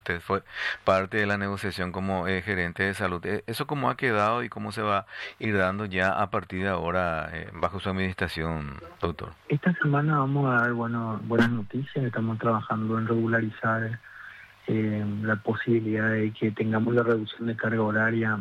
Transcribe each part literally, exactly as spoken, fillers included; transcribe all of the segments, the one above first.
Usted fue parte de la negociación como eh, gerente de salud. Eh, ¿Eso cómo ha quedado y cómo se va a ir dando ya a partir de ahora eh, bajo su administración, doctor? Esta semana vamos a dar bueno, buenas noticias. Estamos trabajando en regularizar eh, la posibilidad de que tengamos la reducción de carga horaria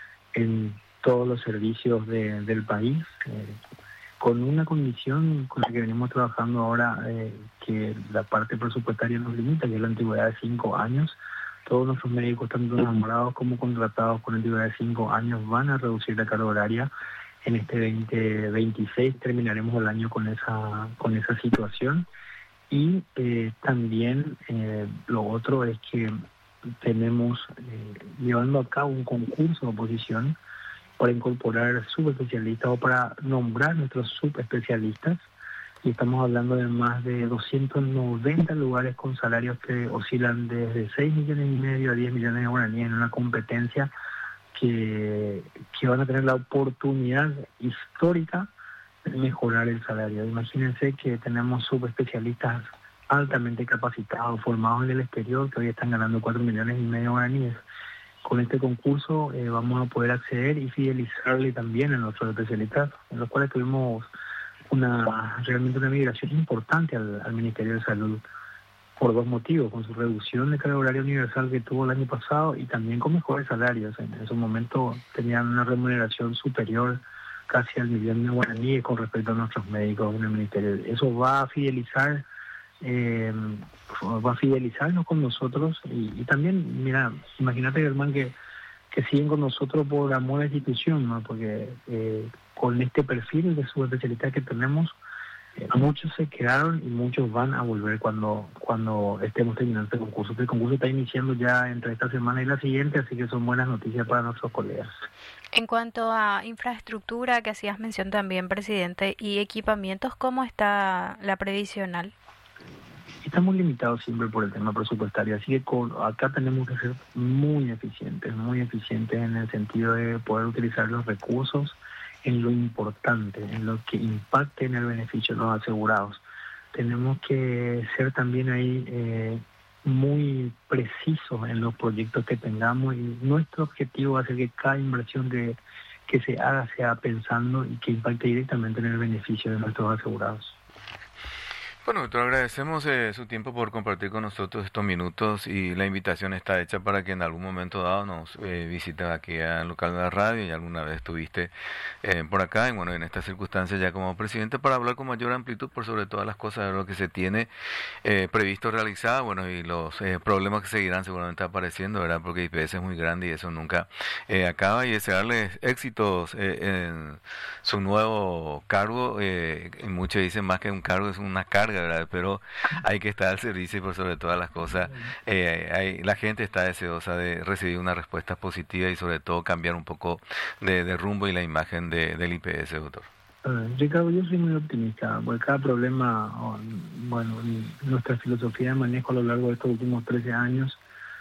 en todos los servicios de, del país, eh, con una condición con la que venimos trabajando ahora, eh, que la parte presupuestaria nos limita, que es la antigüedad de cinco años. Todos nuestros médicos, tanto enamorados como contratados con antigüedad de cinco años, van a reducir la carga horaria. En este veinte veintiséis terminaremos el año con esa, con esa situación. Y eh, también eh, lo otro es que tenemos eh, llevando a cabo un concurso de oposición para incorporar subespecialistas o para nombrar nuestros subespecialistas. Y estamos hablando de más de doscientos noventa lugares con salarios que oscilan desde seis millones y medio a diez millones de guaraníes en una competencia que, que van a tener la oportunidad histórica de mejorar el salario. Imagínense que tenemos subespecialistas altamente capacitados, formados en el exterior, que hoy están ganando cuatro millones y medio de guaraníes. Con este concurso eh, vamos a poder acceder y fidelizarle también a nuestros especialistas, en los cuales tuvimos una realmente una migración importante al, al Ministerio de Salud por dos motivos: con su reducción de carga horaria universal que tuvo el año pasado y también con mejores salarios. En ese momento tenían una remuneración superior casi al millón de guaraníes con respecto a nuestros médicos en el Ministerio. Eso va a fidelizar Eh, va a fidelizarnos con nosotros y, y también, mira, imagínate, Germán, que, que siguen con nosotros por amor a la institución, ¿no? Porque eh, con este perfil de subespecialidad que tenemos, eh, muchos se quedaron y muchos van a volver cuando cuando estemos terminando este concurso. Este concurso está iniciando ya entre esta semana y la siguiente, así que son buenas noticias para nuestros colegas. En cuanto a infraestructura, que hacías mención también, presidente, y equipamientos, ¿cómo está la previsional? Estamos limitados siempre por el tema presupuestario, así que con, acá tenemos que ser muy eficientes, muy eficientes en el sentido de poder utilizar los recursos en lo importante, en lo que impacte en el beneficio de los asegurados. Tenemos que ser también ahí eh, muy precisos en los proyectos que tengamos, y nuestro objetivo va a ser que cada inversión que, que se haga sea pensando y que impacte directamente en el beneficio de nuestros asegurados. Bueno, doctor, agradecemos eh, su tiempo por compartir con nosotros estos minutos, y la invitación está hecha para que en algún momento dado nos eh, visiten aquí al local de la radio. Y alguna vez estuviste eh, por acá, y bueno, en estas circunstancias ya como presidente, para hablar con mayor amplitud por sobre todas las cosas de lo que se tiene eh, previsto realizar, bueno, y los eh, problemas que seguirán seguramente apareciendo, ¿verdad? Porque I P S es muy grande y eso nunca eh, acaba, y desearles éxitos eh, en su nuevo cargo. Eh, y muchos dicen más que un cargo, es una carga, ¿verdad? Pero hay que estar al servicio y por sobre todas las cosas eh, hay, la gente está deseosa de recibir una respuesta positiva y sobre todo cambiar un poco de, de rumbo y la imagen de, del I P S, doctor. Uh, Ricardo, yo soy muy optimista, porque cada problema, oh, bueno, nuestra filosofía de manejo a lo largo de estos últimos trece años,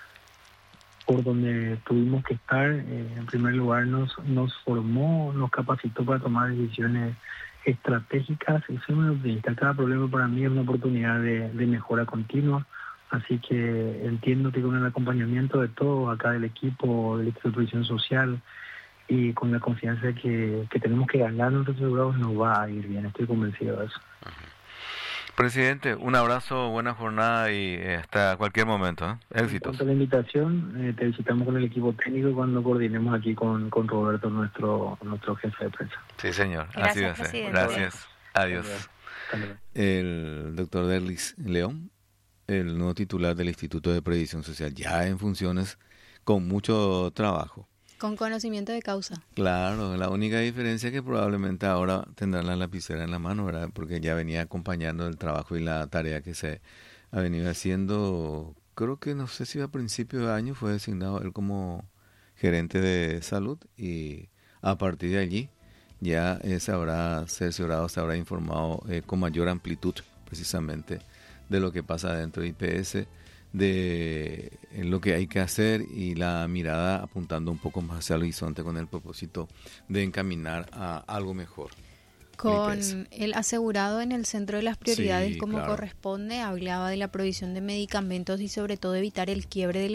por donde tuvimos que estar, eh, en primer lugar nos, nos formó, nos capacitó para tomar decisiones estratégicas, y soy muy optimista. Cada problema para mí es una oportunidad de, de mejora continua, así que entiendo que con el acompañamiento de todos acá del equipo, de la institución social, y con la confianza que, que tenemos que ganar nuestros asegurados, nos va a ir bien, estoy convencido de eso. Presidente, un abrazo, buena jornada y eh, hasta cualquier momento, ¿eh? Éxitos. En cuanto a la invitación, eh, te visitamos con el equipo técnico cuando coordinemos aquí con, con Roberto, nuestro nuestro jefe de prensa. Sí, señor. Gracias, así va a ser. presidente. Gracias. Adiós. Hasta luego. El doctor Derlis León, el nuevo titular del Instituto de Previsión Social, ya en funciones, con mucho trabajo. Con conocimiento de causa. Claro, la única diferencia es que probablemente ahora tendrán la lapicera en la mano, ¿verdad? Porque ya venía acompañando el trabajo y la tarea que se ha venido haciendo. Creo que no sé si a principio de año fue designado él como gerente de salud, y a partir de allí ya eh, se habrá cerciorado, se habrá informado eh, con mayor amplitud precisamente de lo que pasa dentro de I P S, de lo que hay que hacer, y la mirada apuntando un poco más hacia el horizonte con el propósito de encaminar a algo mejor. Con el asegurado en el centro de las prioridades, Sí, como claro. corresponde, hablaba de la provisión de medicamentos y sobre todo evitar el quiebre del